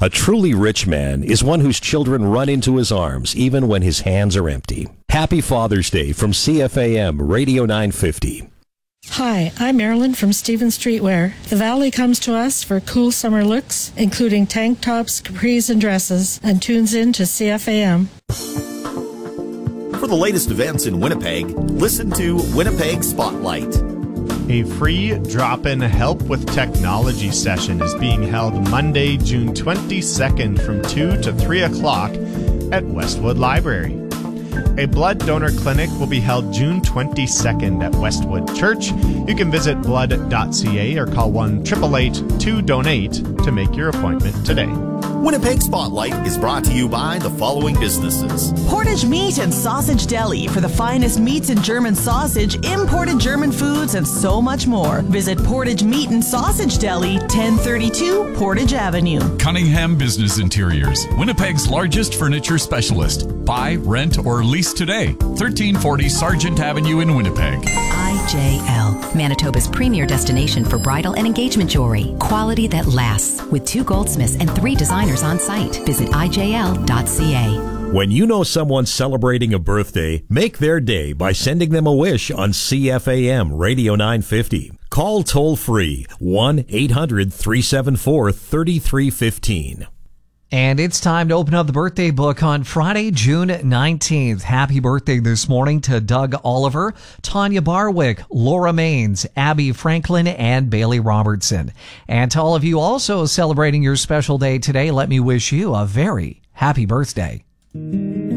A truly rich man is one whose children run into his arms even when his hands are empty. Happy Father's Day from CFAM Radio 950. Hi, I'm Marilyn from Stevens Streetwear. The Valley comes to us for cool summer looks, including tank tops, capris, and dresses, and tunes in to CFAM. For the latest events in Winnipeg, listen to Winnipeg Spotlight. A free drop-in help with technology session is being held Monday, June 22nd from 2 to 3 o'clock at Westwood Library. A blood donor clinic will be held June 22nd at Westwood Church. You can visit blood.ca or call 1-888-2-DONATE to make your appointment today. Winnipeg Spotlight is brought to you by the following businesses. Portage Meat and Sausage Deli for the finest meats and German sausage, imported German foods, and so much more. Visit Portage Meat and Sausage Deli, 1032 Portage Avenue. Cunningham Business Interiors, Winnipeg's largest furniture specialist. Buy, rent, or lease today. 1340 Sargent Avenue in Winnipeg. IJL, Manitoba's premier destination for bridal and engagement jewelry. Quality that lasts, with 2 goldsmiths and 3 designers on site. Visit IJL.ca. When you know someone's celebrating a birthday, make their day by sending them a wish on CFAM Radio 950. Call toll-free 1-800-374-3315. And it's time to open up the birthday book on Friday, June 19th. Happy birthday this morning to Doug Oliver, Tanya Barwick, Laura Maines, Abby Franklin, and Bailey Robertson. And to all of you also celebrating your special day today, let me wish you a very happy birthday.